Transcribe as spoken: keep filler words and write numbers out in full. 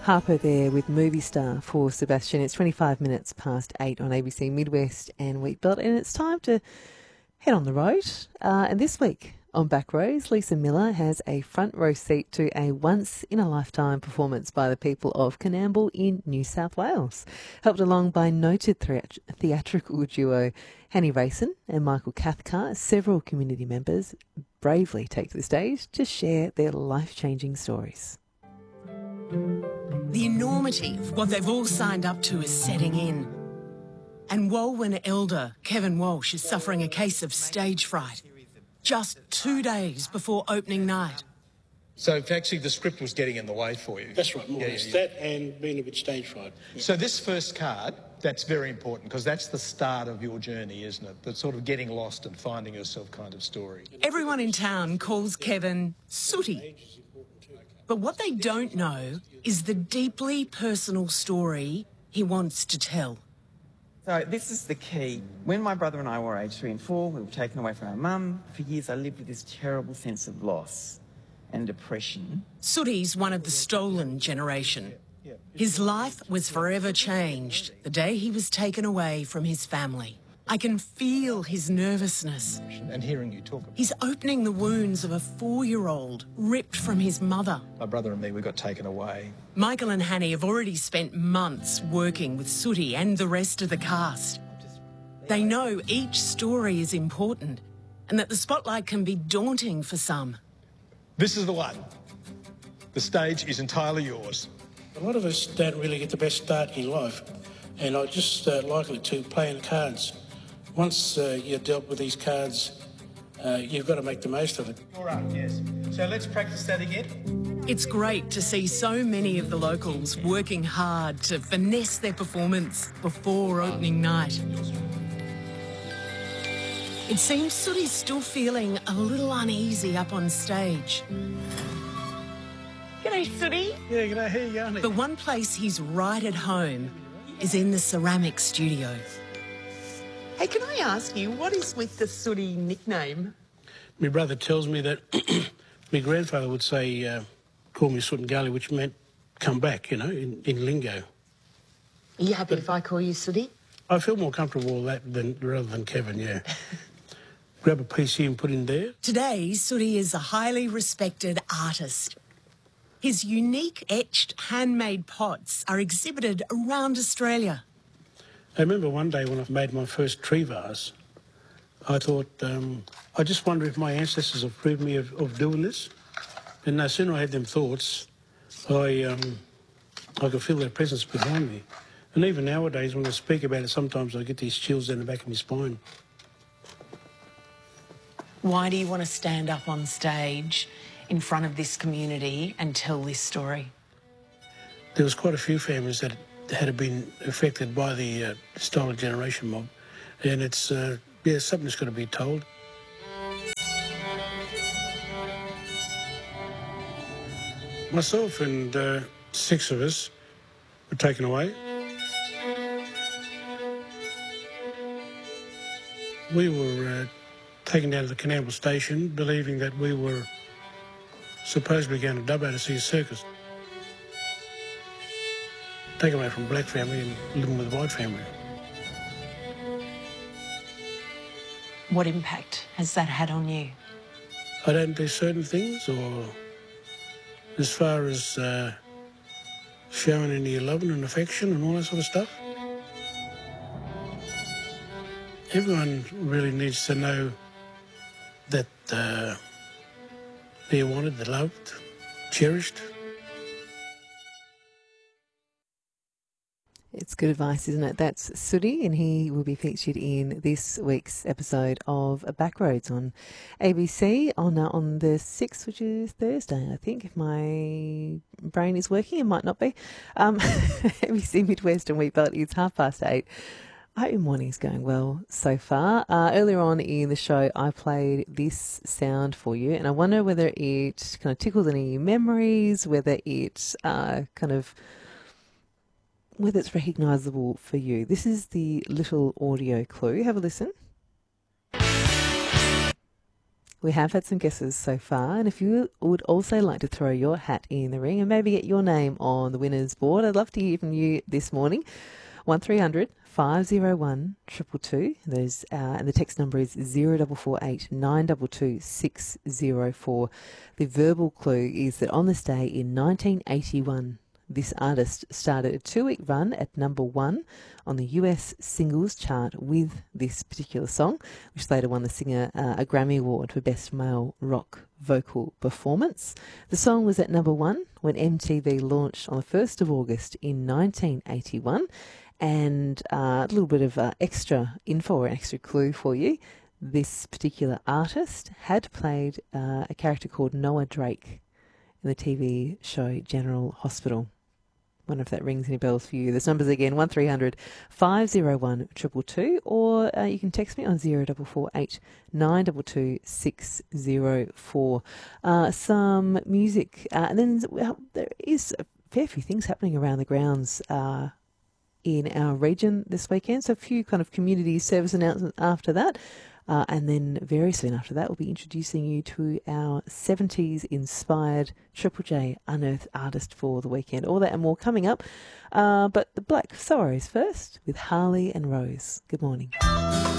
Harper there with Movie Star for Sebastian. It's twenty-five minutes past eight on A B C Midwest and Wheatbelt, and it's time to head on the road. Uh, and this week on Backroads, Lisa Miller has a front row seat to a once-in-a-lifetime performance by the people of Coonamble in New South Wales, helped along by noted theat- theatrical duo Hanny Rayson and Michael Cathcart. Several community members bravely take the stage to share their life-changing stories. The enormity of what they've all signed up to is setting in. And Walwyn elder Kevin Walsh is suffering a case of stage fright just two days before opening night. So actually the script was getting in the way for you? That's right, more yeah, or less. yeah. That and being a bit stage fright. Yeah. So this first card, that's very important because that's the start of your journey, isn't it? The sort of getting lost and finding yourself kind of story. Everyone in town calls Kevin Sooty. But what they don't know is the deeply personal story he wants to tell. So this is the key. When my brother and I were aged three and four, we were taken away from our mum. For years I lived with this terrible sense of loss and depression. Sooty's one of the stolen generation. His life was forever changed the day he was taken away from his family. I can feel his nervousness. And hearing you talk about He's opening the wounds of a four-year-old ripped from his mother. my brother and me, we got taken away. Michael and Hanny have already spent months working with Sooty and the rest of the cast. They know each story is important and that the spotlight can be daunting for some. This is the one. The stage is entirely yours. A lot of us don't really get the best start in life, and I just uh, liken it to playing cards. Once uh, you're dealt with these cards, uh, you've got to make the most of it. All right, yes. So let's practice that again. It's great to see so many of the locals working hard to finesse their performance before opening night. It seems Sooty's still feeling a little uneasy up on stage. G'day, Sooty. Yeah, you know, here you go. The one place he's right at home is in the ceramic studios. Hey, can I ask you, what is with the Sooty nickname? My brother tells me that my grandfather would say, uh, call me Soot and Gully, which meant come back, you know, in, in lingo. Are you happy if I call you Sooty? I feel more comfortable with that than, rather than Kevin, yeah. Grab a P C and put in there. Today, Sooty is a highly respected artist. His unique etched handmade pots are exhibited around Australia. I remember one day when I made my first tree vase, I thought, um, I just wonder if my ancestors approved me of, of doing this. And no sooner I had them thoughts, I, um, I could feel their presence behind me. And even nowadays, when I speak about it, sometimes I get these chills down the back of my spine. Why do you want to stand up on stage in front of this community and tell this story? There was quite a few families that had been affected by the uh, stolen generation mob. And it's, uh, yeah, something's got to be told. Myself and uh, six of us were taken away. We were uh, taken down to the Coonamble station, believing that we were supposedly going to Dubbo to see a circus. Taken away from a black family and living with a white family. What impact has that had on you? I don't do certain things, or as far as uh, showing any loving and affection and all that sort of stuff. Everyone really needs to know that uh, they're wanted, they're loved, cherished. It's good advice, isn't it? That's Sooty, and he will be featured in this week's episode of Backroads on A B C on uh, on the sixth, which is Thursday, I think. If my brain is working, it might not be. Um, A B C Midwest and Wheatbelt, it's half past eight. I hope your morning's going well so far. Uh, earlier on in the show, I played this sound for you, and I wonder whether it kind of tickled any memories, whether it uh, kind of... whether it's recognisable for you. This is the little audio clue. Have a listen. We have had some guesses so far, and if you would also like to throw your hat in the ring and maybe get your name on the winners board, I'd love to hear from you this morning. one three hundred five oh one two two two. Those, uh, and the text number is zero four four eight nine two two six zero four. The verbal clue is that on this day in nineteen eighty-one, this artist started a two-week run at number one on the U S singles chart with this particular song, which later won the singer uh, a Grammy Award for Best Male Rock Vocal Performance. The song was at number one when M T V launched on the first of August in nineteen eighty-one. And uh, a little bit of uh, extra info or extra clue for you. This particular artist had played uh, a character called Noah Drake in the T V show General Hospital. Wonder if that rings any bells for you. There's numbers again, one three hundred five oh one two two two, or uh, you can text me on zero four four eight nine two two six zero four. Uh, some music, uh, and then well, there is a fair few things happening around the grounds uh, in our region this weekend. So a few kind of community service announcements after that. Uh, and then very soon after that, we'll be introducing you to our seventies inspired Triple J Unearthed Artist for the weekend. All that and more coming up. Uh, but the Black Sorrows first with Harley and Rose. Good morning.